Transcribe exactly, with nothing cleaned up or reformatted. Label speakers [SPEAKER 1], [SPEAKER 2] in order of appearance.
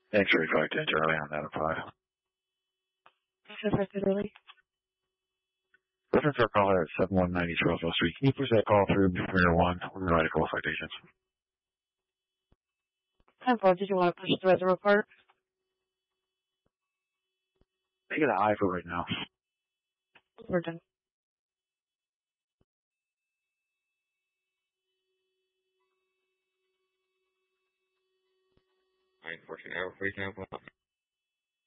[SPEAKER 1] Thanks for five ten Charlie on that five.
[SPEAKER 2] Really?
[SPEAKER 1] Reference our caller at seven one nine East Roswell Street. Can you push that call through before one? We're going to write a call citations.
[SPEAKER 2] How far did you want to push the reservoir part?
[SPEAKER 1] Make it an eye for right now.
[SPEAKER 2] We're done.
[SPEAKER 3] nine fourteen hour, for example.